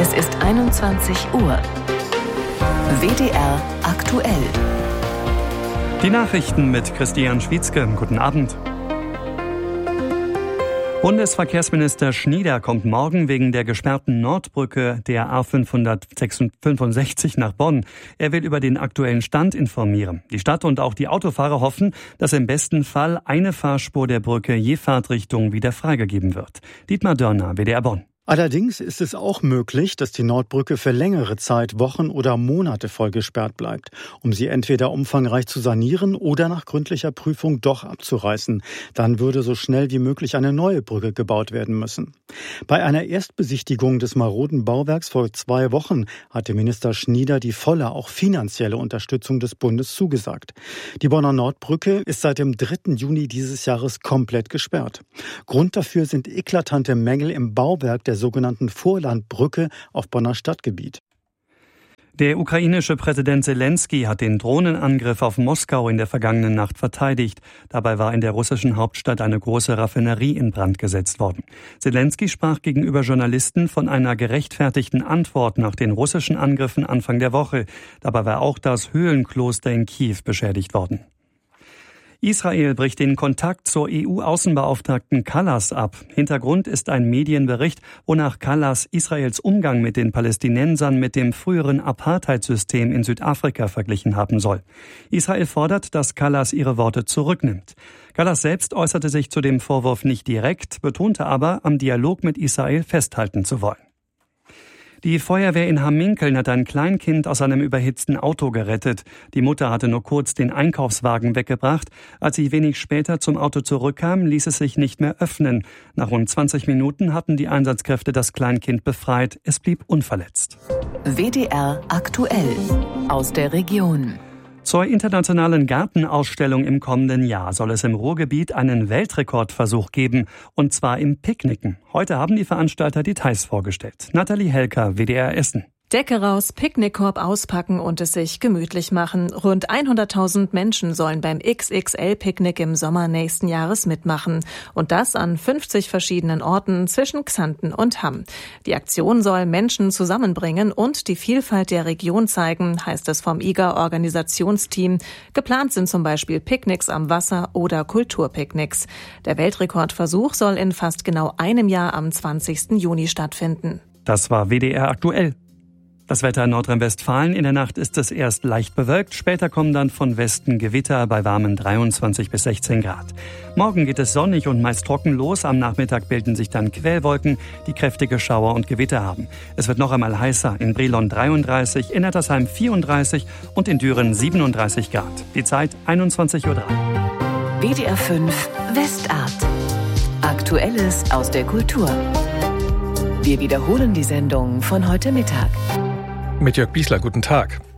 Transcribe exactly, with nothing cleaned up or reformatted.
Es ist einundzwanzig Uhr. W D R aktuell. Die Nachrichten mit Christian Schwietzke. Guten Abend. Bundesverkehrsminister Schnieder kommt morgen wegen der gesperrten Nordbrücke der A fünfhundertfünfundsechzig nach Bonn. Er will über den aktuellen Stand informieren. Die Stadt und auch die Autofahrer hoffen, dass im besten Fall eine Fahrspur der Brücke je Fahrtrichtung wieder freigegeben wird. Dietmar Dörner, W D R Bonn. Allerdings ist es auch möglich, dass die Nordbrücke für längere Zeit, Wochen oder Monate voll gesperrt bleibt, um sie entweder umfangreich zu sanieren oder nach gründlicher Prüfung doch abzureißen. Dann würde so schnell wie möglich eine neue Brücke gebaut werden müssen. Bei einer Erstbesichtigung des maroden Bauwerks vor zwei Wochen hatte Minister Schnieder die volle, auch finanzielle Unterstützung des Bundes zugesagt. Die Bonner Nordbrücke ist seit dem dritten Juni dieses Jahres komplett gesperrt. Grund dafür sind eklatante Mängel im Bauwerk der der sogenannten Vorlandbrücke auf Bonner Stadtgebiet. Der ukrainische Präsident Selenskyj hat den Drohnenangriff auf Moskau in der vergangenen Nacht verteidigt. Dabei war in der russischen Hauptstadt eine große Raffinerie in Brand gesetzt worden. Selenskyj sprach gegenüber Journalisten von einer gerechtfertigten Antwort nach den russischen Angriffen Anfang der Woche. Dabei war auch das Höhlenkloster in Kiew beschädigt worden. Israel bricht den Kontakt zur E U-Außenbeauftragten Kallas ab. Hintergrund ist ein Medienbericht, wonach Kallas Israels Umgang mit den Palästinensern mit dem früheren Apartheidsystem in Südafrika verglichen haben soll. Israel fordert, dass Kallas ihre Worte zurücknimmt. Kallas selbst äußerte sich zu dem Vorwurf nicht direkt, betonte aber, am Dialog mit Israel festhalten zu wollen. Die Feuerwehr in Hamminkeln hat ein Kleinkind aus einem überhitzten Auto gerettet. Die Mutter hatte nur kurz den Einkaufswagen weggebracht. Als sie wenig später zum Auto zurückkam, ließ es sich nicht mehr öffnen. Nach rund zwanzig Minuten hatten die Einsatzkräfte das Kleinkind befreit. Es blieb unverletzt. W D R aktuell aus der Region. Zur internationalen Gartenausstellung im kommenden Jahr soll es im Ruhrgebiet einen Weltrekordversuch geben, und zwar im Picknicken. Heute haben die Veranstalter Details vorgestellt. Nathalie Helker, W D R Essen. Decke raus, Picknickkorb auspacken und es sich gemütlich machen. Rund hunderttausend Menschen sollen beim X X L-Picknick im Sommer nächsten Jahres mitmachen. Und das an fünfzig verschiedenen Orten zwischen Xanten und Hamm. Die Aktion soll Menschen zusammenbringen und die Vielfalt der Region zeigen, heißt es vom I G A-Organisationsteam. Geplant sind zum Beispiel Picknicks am Wasser oder Kulturpicknicks. Der Weltrekordversuch soll in fast genau einem Jahr am zwanzigsten Juni stattfinden. Das war W D R aktuell. Das Wetter in Nordrhein-Westfalen: In der Nacht ist es erst leicht bewölkt, später kommen dann von Westen Gewitter bei warmen dreiundzwanzig bis sechzehn Grad. Morgen geht es sonnig und meist trocken los, am Nachmittag bilden sich dann Quellwolken, die kräftige Schauer und Gewitter haben. Es wird noch einmal heißer, in Brilon dreiunddreißig, in Nettersheim vierunddreißig und in Düren siebenunddreißig Grad. Die Zeit einundzwanzig Uhr drei. W D R fünf Westart. Aktuelles aus der Kultur. Wir wiederholen die Sendung von heute Mittag. Mit Jörg Biesler, guten Tag.